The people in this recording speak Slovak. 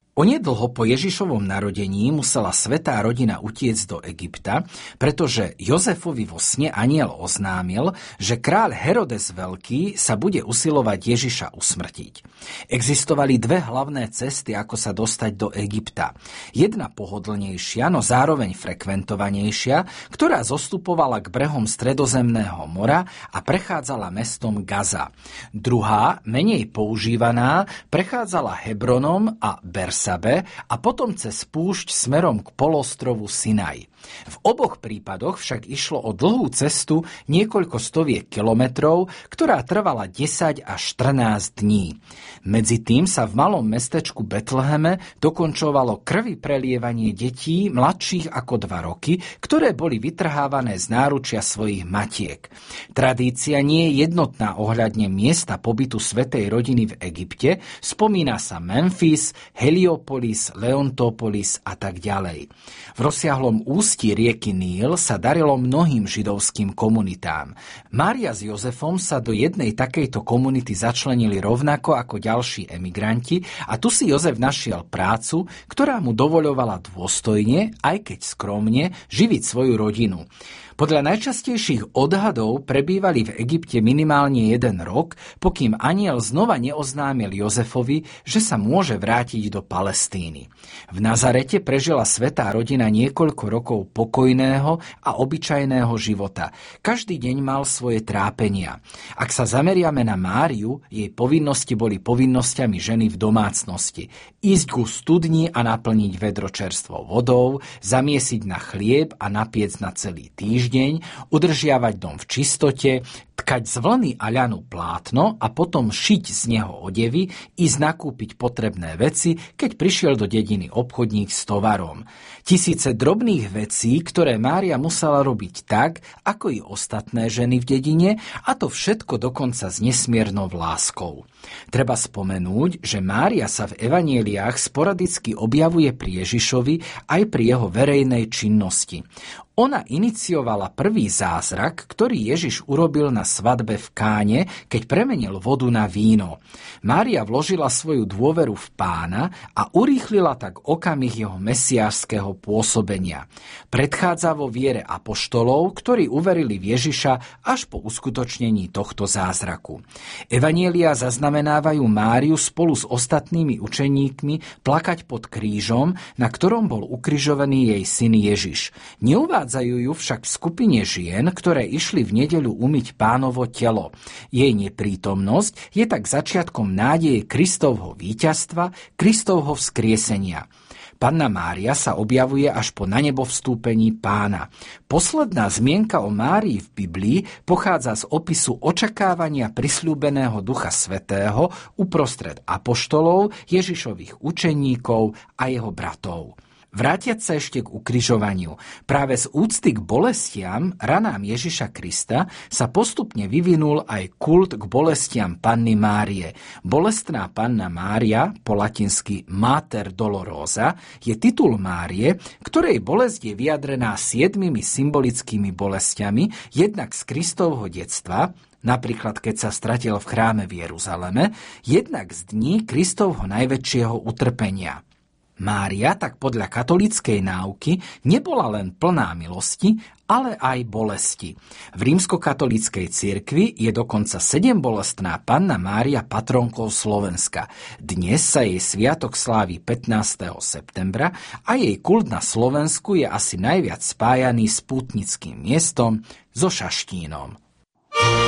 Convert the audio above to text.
Onedlho po Ježišovom narodení musela svätá rodina utiecť do Egypta, pretože Jozefovi vo sne anjel oznámil, že kráľ Herodes Veľký sa bude usilovať Ježiša usmrtiť. Existovali dve hlavné cesty, ako sa dostať do Egypta. Jedna pohodlnejšia, no zároveň frekventovanejšia, ktorá zostupovala k brehom Stredozemného mora a prechádzala mestom Gaza. Druhá, menej používaná, prechádzala Hebronom a Bersabe a potom cez púšť smerom k polostrovu Sinaj. V oboch prípadoch však išlo o dlhú cestu niekoľko stoviek kilometrov, ktorá trvala 10 až 14 dní. Medzi tým sa v malom mestečku Betleheme dokončovalo krvi prelievanie detí mladších ako 2 roky, ktoré boli vytrhávané z náručia svojich matiek. Tradícia nie je jednotná ohľadne miesta pobytu svätej rodiny v Egypte, spomína sa Memphis, Heliopolis, Leontopolis a tak ďalej. V rozsiahlom ústí rieky Níl sa darilo mnohým židovským komunitám. Mária s Jozefom sa do jednej takejto komunity začlenili rovnako ako ďalší emigranti a tu si Jozef našiel prácu, ktorá mu dovoľovala dôstojne, aj keď skromne, živiť svoju rodinu. Podľa najčastejších odhadov prebývali v Egypte minimálne 1 rok, pokým anjel znova neoznámil Jozefovi, že sa môže vrátiť do Palestíny. V Nazarete prežila svätá rodina niekoľko rokov pokojného a obyčajného života. Každý deň mal svoje trápenia. Ak sa zameriame na Máriu, jej povinnosti boli povinnosťami ženy v domácnosti. Ísť ku studni a naplniť vedro čerstvou vodou, zamiesiť na chlieb a napiec na celý týždeň, udržiavať dom v čistote, tkať z vlny a ľanu plátno a potom šiť z neho odevy, ísť nakúpiť potrebné veci, keď prišiel do dediny obchodník s tovarom. Tisíce drobných vecí, ktoré Mária musela robiť tak, ako i ostatné ženy v dedine, a to všetko dokonca s nesmiernou láskou. Treba spomenúť, že Mária sa v evanjeliách sporadicky objavuje pri Ježišovi aj pri jeho verejnej činnosti. Ona iniciovala prvý zázrak, ktorý Ježiš urobil na svadbe v Káne, keď premenil vodu na víno. Mária vložila svoju dôveru v Pána a urýchlila tak okamih jeho mesiášskeho pôsobenia. Predchádza vo viere apoštolov, ktorí uverili v Ježiša až po uskutočnení tohto zázraku. Evanjelia zaznamenávajú Máriu spolu s ostatnými učeníkmi plakať pod krížom, na ktorom bol ukrižovaný jej syn Ježiš. Neuvádzajú ju však v skupine žien, ktoré išli v nedeľu umyť Pánovo telo. Jej neprítomnosť je tak začiatkom nádeje Kristovho víťazstva, Kristovho vzkriesenia. Panna Mária sa objavuje až po nanebo vstúpení Pána. Posledná zmienka o Márii v Biblii pochádza z opisu očakávania prisľúbeného Ducha Svätého uprostred apoštolov, Ježišových učeníkov a jeho bratov. Vrátiac sa ešte k ukrižovaniu. Práve z úcty k bolestiam, ranám Ježiša Krista, sa postupne vyvinul aj kult k bolestiam Panny Márie. Bolestná Panna Mária, po latinsky Mater Dolorosa, je titul Márie, ktorej bolesť je vyjadrená 7 symbolickými bolestiami, jednak z Kristovho detstva, napríklad keď sa stratil v chráme v Jeruzaleme, jednak z dní Kristovho najväčšieho utrpenia. Mária tak podľa katolíckej náuky nebola len plná milosti, ale aj bolesti. V rímskokatolíckej cirkvi je dokonca 7bolestná Panna Mária patronkou Slovenska. Dnes sa jej sviatok slávi 15. septembra a jej kult na Slovensku je asi najviac spájaný s pútnickým miestom so Šaštínom.